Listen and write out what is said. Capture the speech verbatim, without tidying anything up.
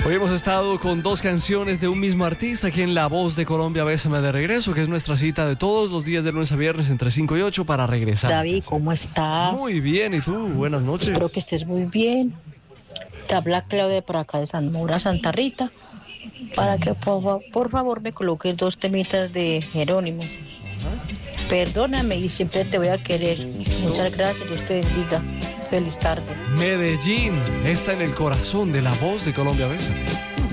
Hoy hemos estado con dos canciones de un mismo artista aquí en La Voz de Colombia, Bésame de Regreso, que es nuestra cita de todos los días de lunes a viernes entre cinco y ocho para regresar. David, ¿cómo estás? Muy bien, ¿y tú? Buenas noches. Espero que estés muy bien. Te habla Claudia por acá de San Mora, Santa Rita, para que por, por favor me coloques dos temitas de Jerónimo. Perdóname y siempre te voy a querer. Muchas gracias, Dios te bendiga. Feliz tarde. Medellín está en el corazón de La Voz de Colombia, Bésame.